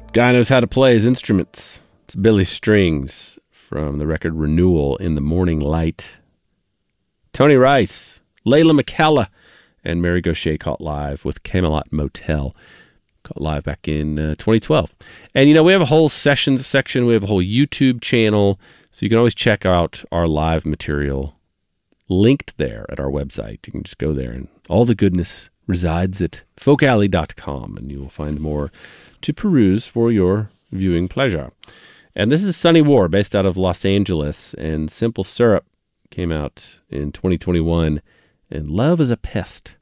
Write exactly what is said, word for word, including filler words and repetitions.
Guy knows how to play his instruments. It's Billy Strings from the record Renewal in the Morning Light. Tony Rice, Layla McCalla, and Mary Gauthier caught live with Camelot Motel. Caught live back in uh, twenty twelve. And, you know, we have a whole sessions section. We have a whole YouTube channel. So you can always check out our live material linked there at our website. You can just go there, and all the goodness resides at folk alley dot com, and you will find more to peruse for your viewing pleasure. And this is Sunny War, based out of Los Angeles, and Simple Syrup came out in twenty twenty-one, and Love is a Pest